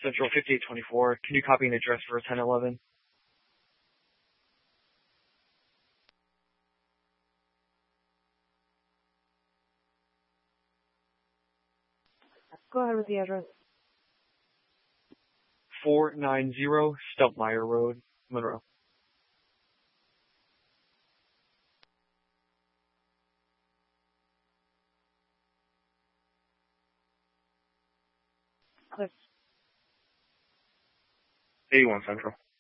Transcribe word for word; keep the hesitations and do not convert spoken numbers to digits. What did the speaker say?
Central fifty-eight twenty-four. Can you copy an address for ten eleven? Go ahead with the address. four ninety Stumpmeyer Road, Monroe. Cliff. eighty-one Central.